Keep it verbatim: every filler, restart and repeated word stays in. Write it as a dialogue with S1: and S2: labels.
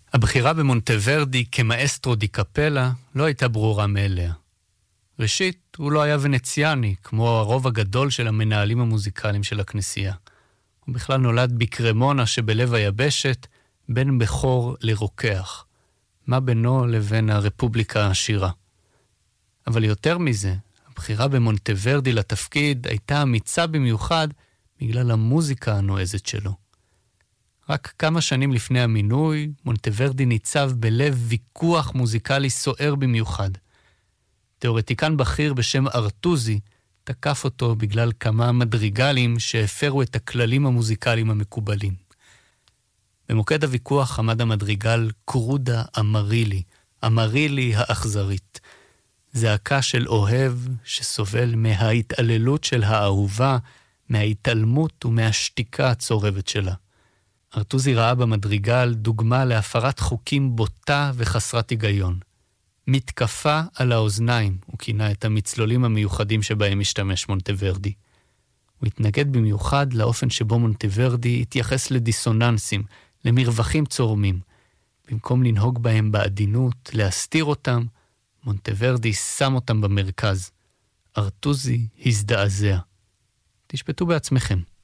S1: הבחירה במונטוורדי כמאסטרו די קפלה לא הייתה ברורה מאליה. ראשית, הוא לא היה ונציאני, כמו הרוב הגדול של המנהלים המוזיקליים של הכנסייה. הוא בכלל נולד בקרמונה שבלב היבשת, בין בכור לרוקח. מה בינו לבין הרפובליקה העשירה. אבל יותר מזה, הבחירה במונטוורדי לתפקיד הייתה אמיצה במיוחד בגלל המוזיקה הנועזת שלו. רק כמה שנים לפני המינוי, מונטוורדי ניצב בלב ויכוח מוזיקלי סוער במיוחד. תיאורטיקן בכיר בשם ארטוזי תקף אותו בגלל כמה מדריגלים שהפרו את הכללים המוזיקליים המקובלים. במוקד הוויכוח עמד המדריגל קרודה אמרילי, אמרילי האכזרית. זעקה של אוהב שסובל מההתעללות של האהובה, מההתעלמות ומהשתיקה הצורבת שלה. ארטוזי ראה במדריגל דוגמה להפרת חוקים בוטה וחסרת היגיון. מתקפה על האוזניים, הוא כינה את המצלולים המיוחדים שבהם משתמש מונטוורדי. הוא התנגד במיוחד לאופן שבו מונטוורדי התייחס לדיסוננסים, למרווחים צורמים. במקום לנהוג בהם בעדינות, להסתיר אותם, מונטוורדי שם אותם במרכז. ארטוזי הזדעזע. תשפטו בעצמכם.